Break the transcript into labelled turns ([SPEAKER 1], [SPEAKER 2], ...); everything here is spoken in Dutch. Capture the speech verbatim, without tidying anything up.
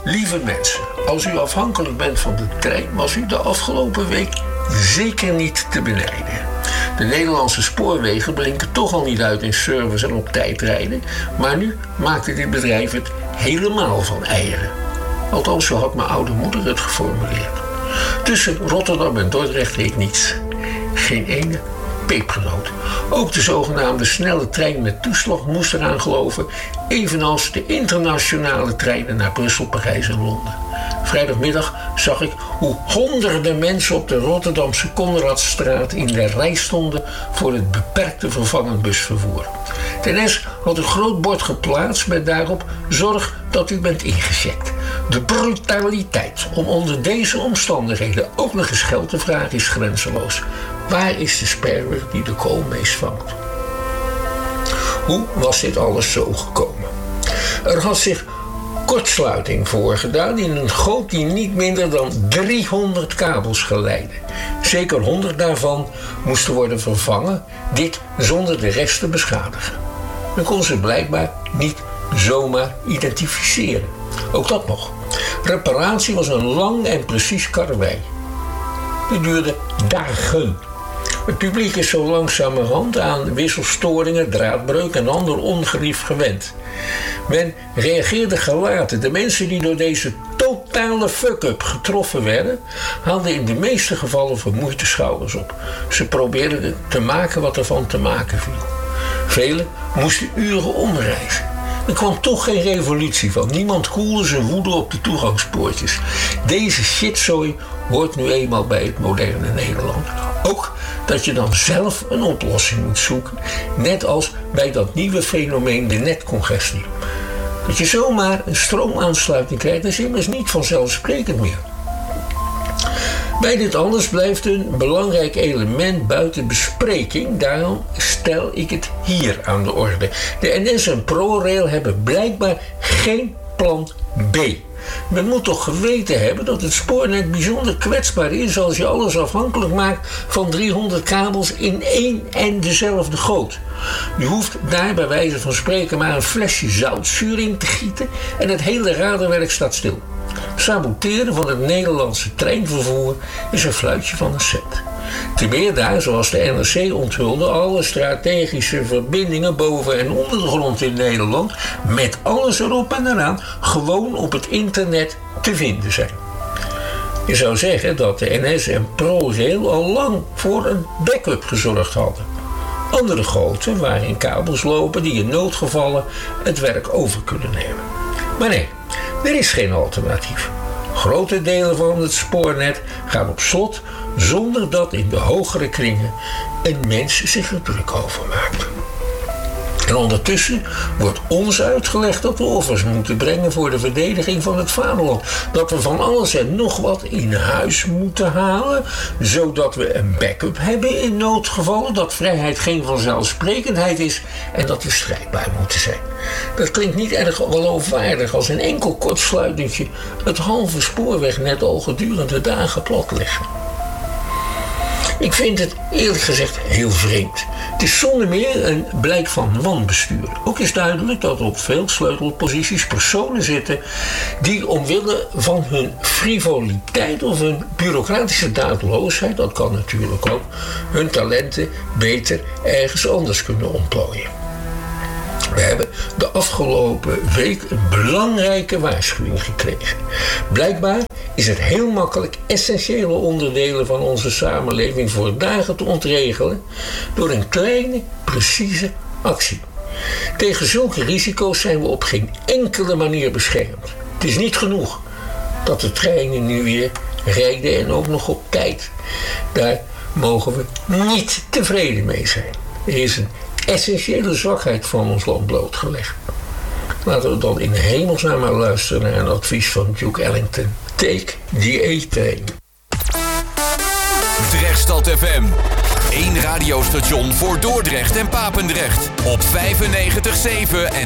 [SPEAKER 1] Lieve mensen, als u afhankelijk bent van de trein, was u de afgelopen week zeker niet te benijden. De Nederlandse spoorwegen blinken toch al niet uit in service en op tijd rijden, maar nu maakte dit bedrijf het helemaal van eieren. Althans, zo had mijn oude moeder het geformuleerd. Tussen Rotterdam en Dordrecht reed niets. Geen ene pepernoot. Ook de zogenaamde snelle trein met toeslag moest eraan geloven, evenals de internationale treinen naar Brussel, Parijs en Londen. Vrijdagmiddag zag ik hoe honderden mensen op de Rotterdamse Konradstraat in de rij stonden voor het beperkte vervangend busvervoer. De N S had een groot bord geplaatst met daarop: zorg dat u bent ingecheckt. De brutaliteit om onder deze omstandigheden ook nog eens geld te vragen is grenzeloos. Waar is de sperwer die de koolmees vangt? Hoe was dit alles zo gekomen? Er had zich kortsluiting voorgedaan in een goot die niet minder dan driehonderd kabels geleidde. Zeker honderd daarvan moesten worden vervangen, dit zonder de rest te beschadigen. Men kon ze blijkbaar niet zomaar identificeren. Ook dat nog. Reparatie was een lang en precies karwei. Dit duurde dagen. Het publiek is zo langzamerhand aan wisselstoringen, draadbreuk en ander ongerief gewend. Men reageerde gelaten. De mensen die door deze totale fuck-up getroffen werden, haalden in de meeste gevallen vermoeid de schouders op. Ze probeerden te maken wat er van te maken viel. Velen moesten uren omreizen. Er kwam toch geen revolutie van. Niemand koelde zijn woede op de toegangspoortjes. Deze shitzooi hoort nu eenmaal bij het moderne Nederland. Ook dat je dan zelf een oplossing moet zoeken, net als bij dat nieuwe fenomeen de netcongestie. Dat je zomaar een stroomaansluiting krijgt, is immers niet vanzelfsprekend meer. Bij dit alles blijft een belangrijk element buiten bespreking, daarom stel ik het hier aan de orde. De N S en ProRail hebben blijkbaar geen plan B. Men moet toch geweten hebben dat het spoornet bijzonder kwetsbaar is als je alles afhankelijk maakt van driehonderd kabels in één en dezelfde goot. Je hoeft daar bij wijze van spreken maar een flesje zoutzuur in te gieten en het hele radarwerk staat stil. Saboteren van het Nederlandse treinvervoer is een fluitje van een cent. Te meer daar, zoals de N R C onthulde, alle strategische verbindingen boven en onder de grond in Nederland, met alles erop en eraan, gewoon op het internet te vinden zijn. Je zou zeggen dat de N S en ProRail al lang voor een backup gezorgd hadden. Andere goten waarin kabels lopen die in noodgevallen het werk over kunnen nemen. Maar nee, er is geen alternatief. Grote delen van het spoornet gaan op slot zonder dat in de hogere kringen een mens zich er druk over maakt. En ondertussen wordt ons uitgelegd dat we offers moeten brengen voor de verdediging van het vaderland. Dat we van alles en nog wat in huis moeten halen, zodat we een backup hebben in noodgevallen. Dat vrijheid geen vanzelfsprekendheid is en dat we strijdbaar moeten zijn. Dat klinkt niet erg geloofwaardig als een enkel kortsluitingje het halve spoorwegnet al gedurende dagen platleggen. Ik vind het eerlijk gezegd heel vreemd. Het is zonder meer een blijk van wanbestuur. Ook is duidelijk dat er op veel sleutelposities personen zitten die omwille van hun frivoliteit of hun bureaucratische daadloosheid, dat kan natuurlijk ook, hun talenten beter ergens anders kunnen ontplooien. We hebben de afgelopen week een belangrijke waarschuwing gekregen. Blijkbaar is het heel makkelijk essentiële onderdelen van onze samenleving voor dagen te ontregelen door een kleine, precieze actie. Tegen zulke risico's zijn we op geen enkele manier beschermd. Het is niet genoeg dat de treinen nu weer rijden en ook nog op tijd. Daar mogen we niet tevreden mee zijn. Er is een essentiële zwakheid van ons land blootgelegd. Laten we dan in hemelsnaam maar luisteren naar een advies van Duke Ellington. Take the A-train.
[SPEAKER 2] Drechtstad F M. Eén radiostation voor Dordrecht en Papendrecht. Op vijfennegentig komma zeven en